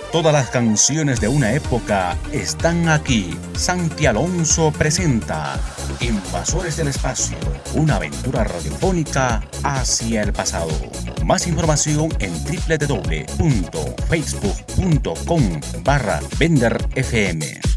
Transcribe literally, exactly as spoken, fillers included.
Todas las canciones de una época están aquí. Santi Alonso presenta Invasores del Espacio, una aventura radiofónica hacia el pasado. Más información en doble u doble u doble u punto facebook punto com barra Bender F M.